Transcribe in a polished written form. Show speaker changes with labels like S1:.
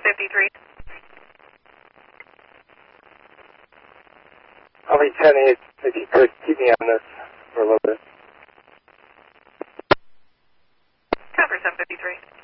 S1: 753.
S2: I'll be 10-8 if you could keep me on this for a little bit.
S1: Cover 753.